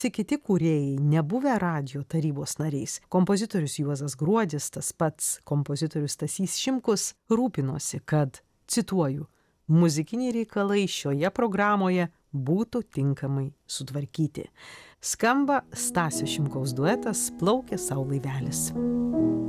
kiti kūrėjai, nebuvę radijo tarybos nariais. Kompozitorius Juozas Gruodis, tas pats kompozitorius Stasys Šimkus rūpinosi, kad, cituoju, muzikiniai reikalai šioje programoje būtų tinkamai sutvarkyti. Skamba Stasio Šimkaus duetas Plaukia sau laivelis.